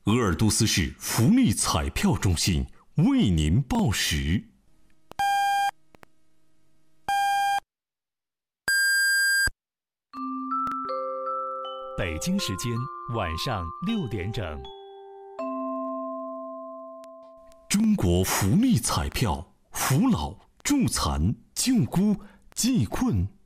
鄂尔多斯市福利彩票中心为您报时。 北京时间晚上6点整。 中国福利彩票，扶老、助残、救孤、济困。